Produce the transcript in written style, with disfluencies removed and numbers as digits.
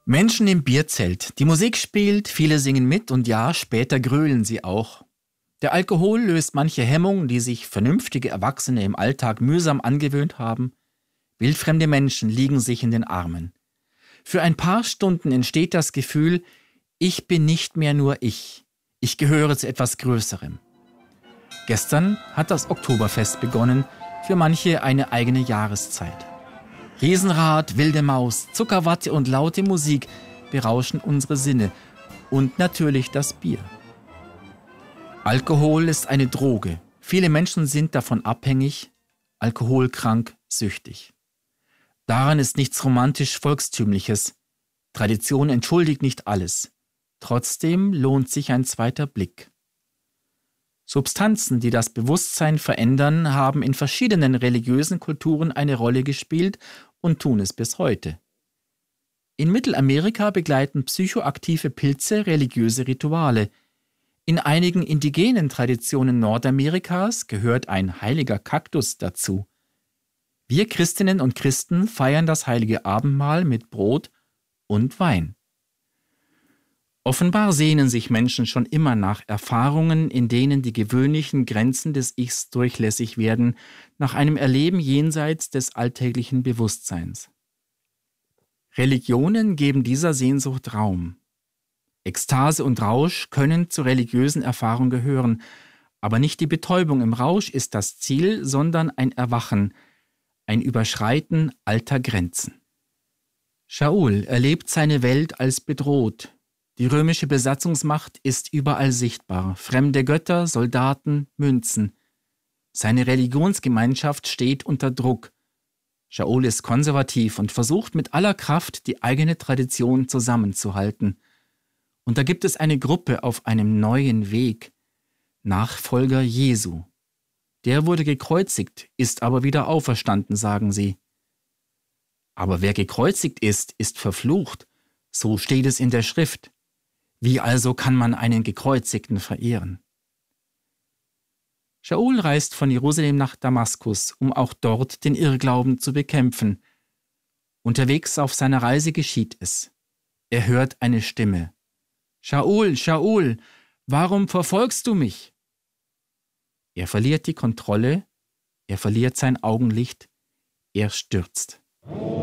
Menschen im Bierzelt. Die Musik spielt, viele singen mit und ja, später grölen sie auch. Der Alkohol löst manche Hemmungen, die sich vernünftige Erwachsene im Alltag mühsam angewöhnt haben. Wildfremde Menschen liegen sich in den Armen. Für ein paar Stunden entsteht das Gefühl, ich bin nicht mehr nur ich. Ich gehöre zu etwas Größerem. Gestern hat das Oktoberfest begonnen, für manche eine eigene Jahreszeit. Riesenrad, wilde Maus, Zuckerwatte und laute Musik berauschen unsere Sinne und natürlich das Bier. Alkohol ist eine Droge. Viele Menschen sind davon abhängig, alkoholkrank, süchtig. Daran ist nichts romantisch Volkstümliches. Tradition entschuldigt nicht alles. Trotzdem lohnt sich ein zweiter Blick. Substanzen, die das Bewusstsein verändern, haben in verschiedenen religiösen Kulturen eine Rolle gespielt und tun es bis heute. In Mittelamerika begleiten psychoaktive Pilze religiöse Rituale. In einigen indigenen Traditionen Nordamerikas gehört ein heiliger Kaktus dazu. Wir Christinnen und Christen feiern das heilige Abendmahl mit Brot und Wein. Offenbar sehnen sich Menschen schon immer nach Erfahrungen, in denen die gewöhnlichen Grenzen des Ichs durchlässig werden, nach einem Erleben jenseits des alltäglichen Bewusstseins. Religionen geben dieser Sehnsucht Raum. Ekstase und Rausch können zur religiösen Erfahrung gehören, aber nicht die Betäubung im Rausch ist das Ziel, sondern ein Erwachen, ein Überschreiten alter Grenzen. Shaul erlebt seine Welt als bedroht. Die römische Besatzungsmacht ist überall sichtbar. Fremde Götter, Soldaten, Münzen. Seine Religionsgemeinschaft steht unter Druck. Shaul ist konservativ und versucht mit aller Kraft, die eigene Tradition zusammenzuhalten. Und da gibt es eine Gruppe auf einem neuen Weg. Nachfolger Jesu. Der wurde gekreuzigt, ist aber wieder auferstanden, sagen sie. Aber wer gekreuzigt ist, ist verflucht. So steht es in der Schrift. Wie also kann man einen Gekreuzigten verehren? Shaul reist von Jerusalem nach Damaskus, um auch dort den Irrglauben zu bekämpfen. Unterwegs auf seiner Reise geschieht es. Er hört eine Stimme. »Shaul, Shaul, warum verfolgst du mich?« Er verliert die Kontrolle, er verliert sein Augenlicht, er stürzt.